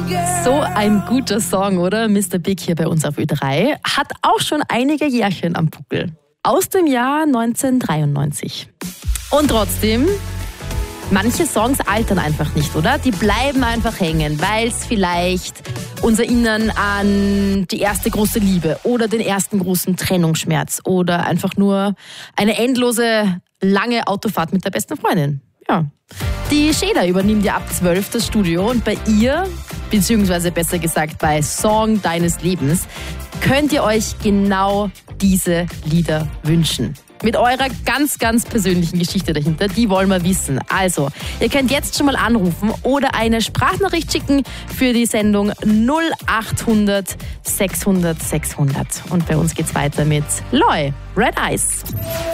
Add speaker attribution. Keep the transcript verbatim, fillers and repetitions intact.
Speaker 1: So ein guter Song, oder? Mister Big hier bei uns auf Ö drei. Hat auch schon einige Jährchen am Buckel. Aus dem Jahr neunzehnhundertdreiundneunzig. Und trotzdem, manche Songs altern einfach nicht, oder? Die bleiben einfach hängen, weil es vielleicht uns erinnern an die erste große Liebe oder den ersten großen Trennungsschmerz oder einfach nur eine endlose, lange Autofahrt mit der besten Freundin. Ja. Die Schäder übernimmt ja ab zwölf das Studio und bei ihr, beziehungsweise besser gesagt bei Song deines Lebens, könnt ihr euch genau diese Lieder wünschen. Mit eurer ganz, ganz persönlichen Geschichte dahinter, die wollen wir wissen. Also, ihr könnt jetzt schon mal anrufen oder eine Sprachnachricht schicken für die Sendung null achthundert sechshundert sechshundert. Und bei uns geht's weiter mit Loi, Red Eyes.